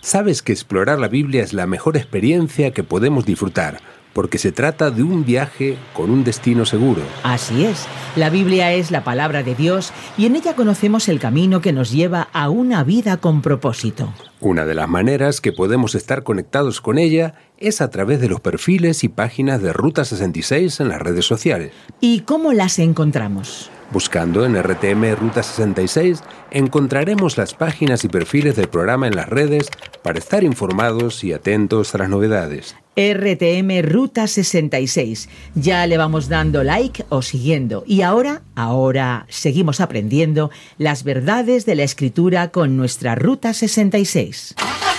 Sabes que explorar la Biblia es la mejor experiencia que podemos disfrutar, porque se trata de un viaje con un destino seguro. Así es, la Biblia es la palabra de Dios y en ella conocemos el camino que nos lleva a una vida con propósito. Una de las maneras que podemos estar conectados con ella es a través de los perfiles y páginas de Ruta 66 en las redes sociales. ¿Y cómo las encontramos? Buscando en RTM Ruta 66 encontraremos las páginas y perfiles del programa en las redes para estar informados y atentos a las novedades. RTM Ruta 66. Ya le vamos dando like o siguiendo. Y ahora seguimos aprendiendo las verdades de la Escritura con nuestra Ruta 66.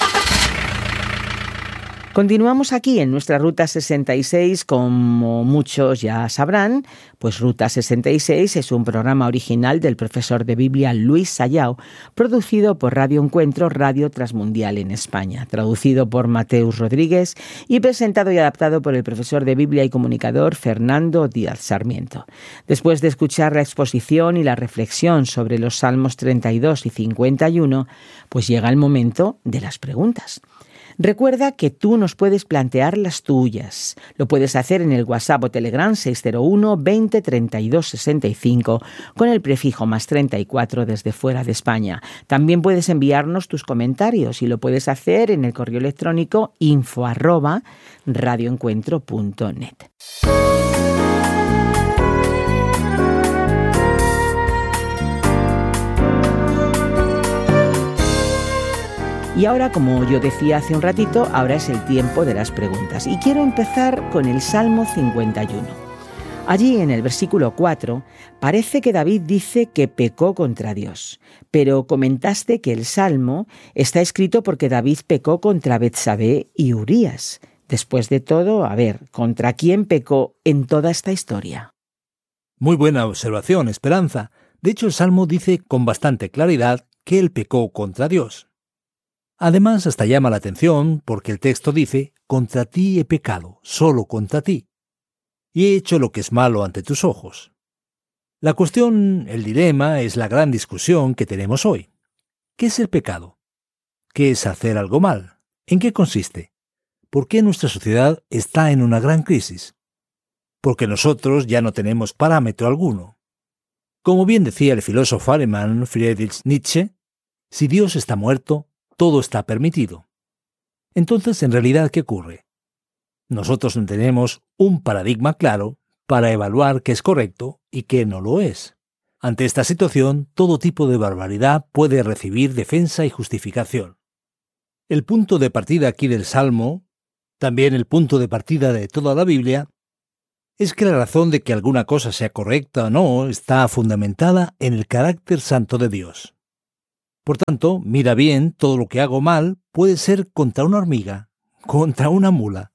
Continuamos aquí en nuestra Ruta 66, como muchos ya sabrán, pues Ruta 66 es un programa original del profesor de Biblia Luis Sayao, producido por Radio Encuentro, Radio Transmundial en España, traducido por Mateus Rodríguez y presentado y adaptado por el profesor de Biblia y comunicador Fernando Díaz Sarmiento. Después de escuchar la exposición y la reflexión sobre los Salmos 32 y 51, pues llega el momento de las preguntas. Recuerda que tú nos puedes plantear las tuyas. Lo puedes hacer en el WhatsApp o Telegram 601 20 32 65 con el prefijo más 34 desde fuera de España. También puedes enviarnos tus comentarios y lo puedes hacer en el correo electrónico info@radioencuentro.net. Y ahora, como yo decía hace un ratito, ahora es el tiempo de las preguntas. Y quiero empezar con el Salmo 51. Allí, en el versículo 4, parece que David dice que pecó contra Dios. Pero comentaste que el Salmo está escrito porque David pecó contra Betsabé y Urías. Después de todo, a ver, ¿contra quién pecó en toda esta historia? Muy buena observación, Esperanza. De hecho, el Salmo dice con bastante claridad que él pecó contra Dios. Además, hasta llama la atención porque el texto dice: «Contra ti he pecado, solo contra ti, y he hecho lo que es malo ante tus ojos». La cuestión, el dilema, es la gran discusión que tenemos hoy. ¿Qué es el pecado? ¿Qué es hacer algo mal? ¿En qué consiste? ¿Por qué nuestra sociedad está en una gran crisis? Porque nosotros ya no tenemos parámetro alguno. Como bien decía el filósofo alemán Friedrich Nietzsche, si Dios está muerto, todo está permitido. Entonces, en realidad, ¿qué ocurre? Nosotros no tenemos un paradigma claro para evaluar qué es correcto y qué no lo es. Ante esta situación, todo tipo de barbaridad puede recibir defensa y justificación. El punto de partida aquí del Salmo, también el punto de partida de toda la Biblia, es que la razón de que alguna cosa sea correcta o no está fundamentada en el carácter santo de Dios. Por tanto, mira bien, todo lo que hago mal puede ser contra una hormiga, contra una mula.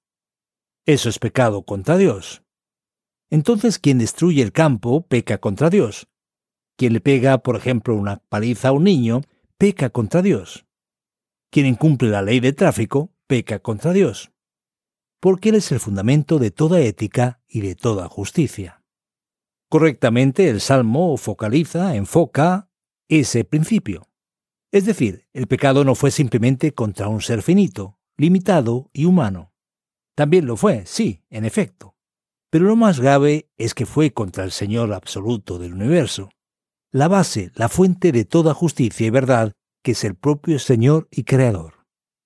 Eso es pecado contra Dios. Entonces, quien destruye el campo peca contra Dios. Quien le pega, por ejemplo, una paliza a un niño, peca contra Dios. Quien incumple la ley de tráfico, peca contra Dios. Porque Él es el fundamento de toda ética y de toda justicia. Correctamente, el Salmo enfoca ese principio. Es decir, el pecado no fue simplemente contra un ser finito, limitado y humano. También lo fue, sí, en efecto. Pero lo más grave es que fue contra el Señor absoluto del universo, la base, la fuente de toda justicia y verdad, que es el propio Señor y Creador.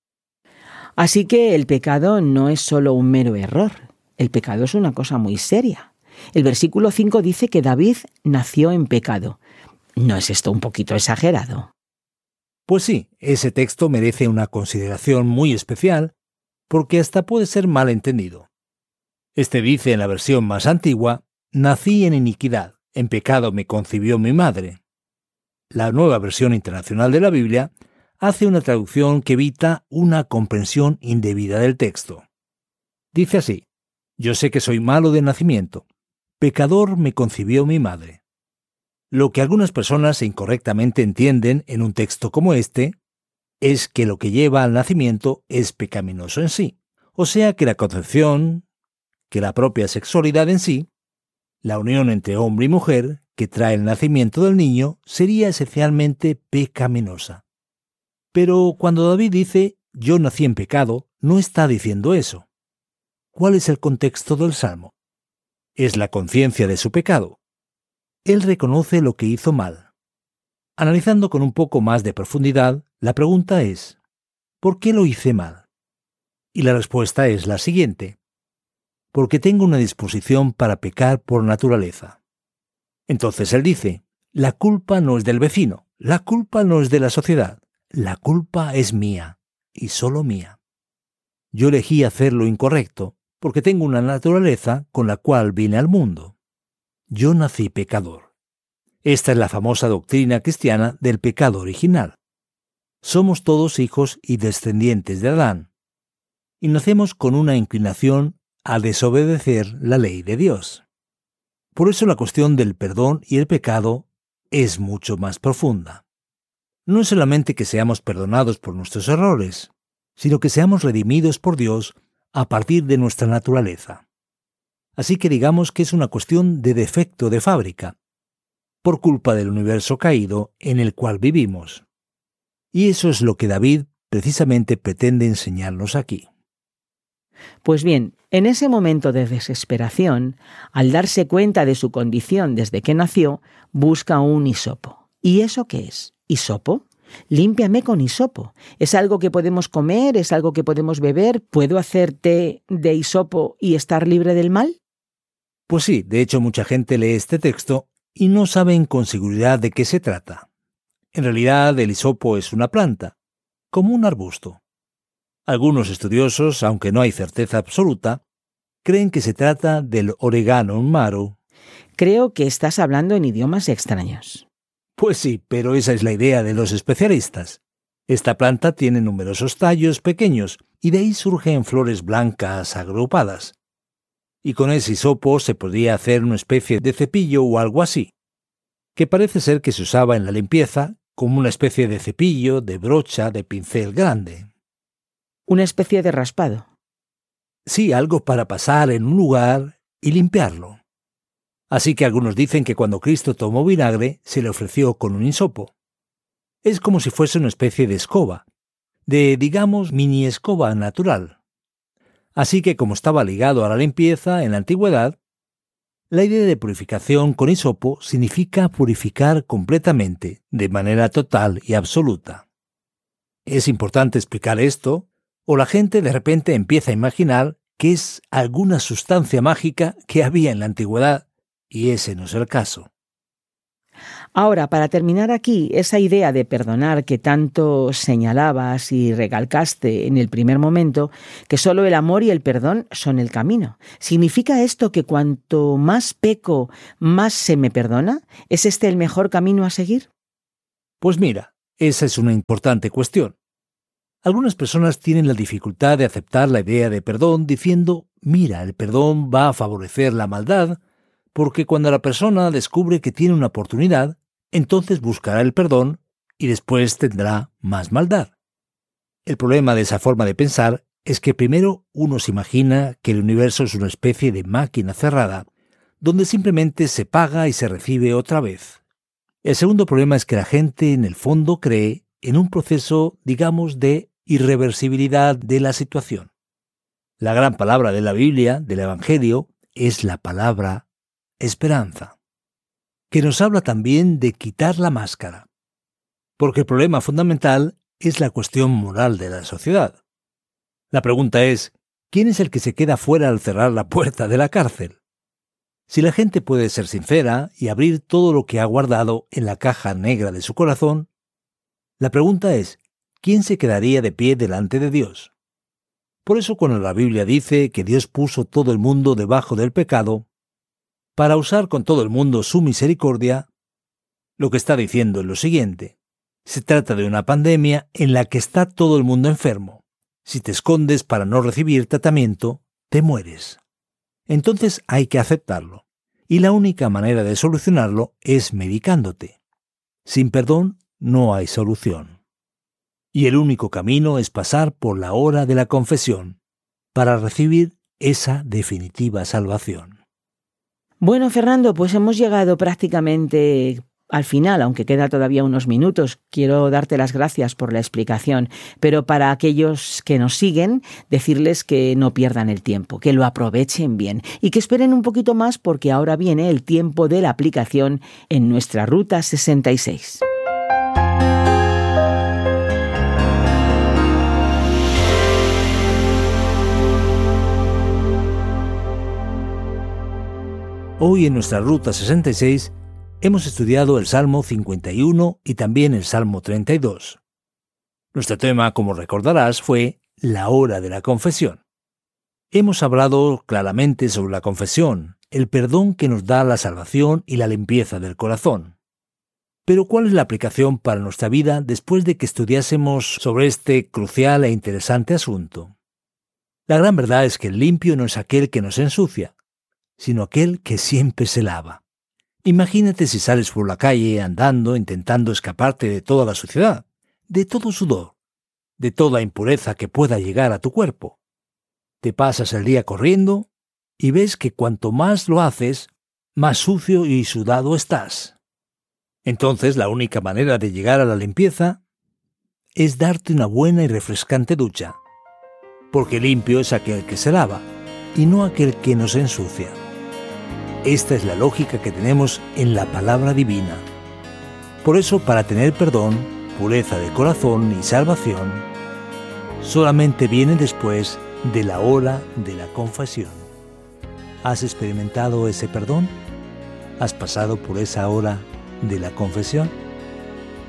Así que el pecado no es solo un mero error. El pecado es una cosa muy seria. El versículo 5 dice que David nació en pecado. ¿No es esto un poquito exagerado? Pues sí, ese texto merece una consideración muy especial, porque hasta puede ser mal entendido. Este dice en la versión más antigua: «Nací en iniquidad, en pecado me concibió mi madre». La Nueva Versión Internacional de la Biblia hace una traducción que evita una comprensión indebida del texto. Dice así: «Yo sé que soy malo de nacimiento, pecador me concibió mi madre». Lo que algunas personas incorrectamente entienden en un texto como este es que lo que lleva al nacimiento es pecaminoso en sí, o sea que la concepción, que la propia sexualidad en sí, la unión entre hombre y mujer que trae el nacimiento del niño, sería esencialmente pecaminosa. Pero cuando David dice yo nací en pecado, no está diciendo eso. ¿Cuál es el contexto del Salmo? Es la conciencia de su pecado. Él reconoce lo que hizo mal. Analizando con un poco más de profundidad, la pregunta es, ¿por qué lo hice mal? Y la respuesta es la siguiente: porque tengo una disposición para pecar por naturaleza. Entonces él dice, la culpa no es del vecino, la culpa no es de la sociedad, la culpa es mía, y solo mía. Yo elegí hacer lo incorrecto, porque tengo una naturaleza con la cual vine al mundo. Yo nací pecador. Esta es la famosa doctrina cristiana del pecado original. Somos todos hijos y descendientes de Adán, y nacemos con una inclinación a desobedecer la ley de Dios. Por eso la cuestión del perdón y el pecado es mucho más profunda. No es solamente que seamos perdonados por nuestros errores, sino que seamos redimidos por Dios a partir de nuestra naturaleza. Así que digamos que es una cuestión de defecto de fábrica, por culpa del universo caído en el cual vivimos. Y eso es lo que David precisamente pretende enseñarnos aquí. Pues bien, en ese momento de desesperación, al darse cuenta de su condición desde que nació, busca un hisopo. ¿Y eso qué es? ¿Hisopo? Límpiame con hisopo. ¿Es algo que podemos comer? ¿Es algo que podemos beber? ¿Puedo hacer té de hisopo y estar libre del mal? Pues sí, de hecho mucha gente lee este texto y no saben con seguridad de qué se trata. En realidad el hisopo es una planta, como un arbusto. Algunos estudiosos, aunque no hay certeza absoluta, creen que se trata del Oreganum maru. Creo que estás hablando en idiomas extraños. Pues sí, pero esa es la idea de los especialistas. Esta planta tiene numerosos tallos pequeños y de ahí surgen flores blancas agrupadas. Y con ese hisopo se podría hacer una especie de cepillo o algo así, que parece ser que se usaba en la limpieza como una especie de cepillo, de brocha, de pincel grande. Una especie de raspado. Sí, algo para pasar en un lugar y limpiarlo. Así que algunos dicen que cuando Cristo tomó vinagre, se le ofreció con un hisopo. Es como si fuese una especie de escoba, de, digamos, mini escoba natural. Así que como estaba ligado a la limpieza en la antigüedad, la idea de purificación con hisopo significa purificar completamente, de manera total y absoluta. Es importante explicar esto, o la gente de repente empieza a imaginar que es alguna sustancia mágica que había en la antigüedad, y ese no es el caso. Ahora, para terminar aquí, esa idea de perdonar que tanto señalabas y recalcaste en el primer momento, que solo el amor y el perdón son el camino. ¿Significa esto que cuanto más peco, más se me perdona? ¿Es este el mejor camino a seguir? Pues mira, esa es una importante cuestión. Algunas personas tienen la dificultad de aceptar la idea de perdón diciendo, mira, el perdón va a favorecer la maldad, porque cuando la persona descubre que tiene una oportunidad, entonces buscará el perdón y después tendrá más maldad. El problema de esa forma de pensar es que primero uno se imagina que el universo es una especie de máquina cerrada, donde simplemente se paga y se recibe otra vez. El segundo problema es que la gente en el fondo cree en un proceso, digamos, de irreversibilidad de la situación. La gran palabra de la Biblia, del Evangelio, es la palabra esperanza, que nos habla también de quitar la máscara, porque el problema fundamental es la cuestión moral de la sociedad. La pregunta es, ¿quién es el que se queda fuera al cerrar la puerta de la cárcel? Si la gente puede ser sincera y abrir todo lo que ha guardado en la caja negra de su corazón, la pregunta es, ¿quién se quedaría de pie delante de Dios? Por eso cuando la Biblia dice que Dios puso todo el mundo debajo del pecado, para usar con todo el mundo su misericordia, lo que está diciendo es lo siguiente. Se trata de una pandemia en la que está todo el mundo enfermo. Si te escondes para no recibir tratamiento, te mueres. Entonces hay que aceptarlo. Y la única manera de solucionarlo es medicándote. Sin perdón no hay solución. Y el único camino es pasar por la hora de la confesión para recibir esa definitiva salvación. Bueno, Fernando, pues hemos llegado prácticamente Al final, aunque queda todavía unos minutos, quiero darte las gracias por la explicación, pero para aquellos que nos siguen, decirles que no pierdan el tiempo, que lo aprovechen bien y que esperen un poquito más porque ahora viene el tiempo de la aplicación en nuestra Ruta 66. Hoy en nuestra Ruta 66 hemos estudiado el Salmo 51 y también el Salmo 32. Nuestro tema, como recordarás, fue la hora de la confesión. Hemos hablado claramente sobre la confesión, el perdón que nos da la salvación y la limpieza del corazón. Pero ¿cuál es la aplicación para nuestra vida después de que estudiásemos sobre este crucial e interesante asunto? La gran verdad es que el limpio no es aquel que nos ensucia, sino aquel que siempre se lava. Imagínate si sales por la calle andando intentando escaparte de toda la suciedad, de todo sudor, de toda impureza que pueda llegar a tu cuerpo. Te pasas el día corriendo y ves que cuanto más lo haces, más sucio y sudado estás. Entonces la única manera de llegar a la limpieza es darte una buena y refrescante ducha, porque limpio es aquel que se lava y no aquel que nos ensucia. Esta es la lógica que tenemos en la palabra divina. Por eso, para tener perdón, pureza de corazón y salvación, solamente viene después de la hora de la confesión. ¿Has experimentado ese perdón? ¿Has pasado por esa hora de la confesión?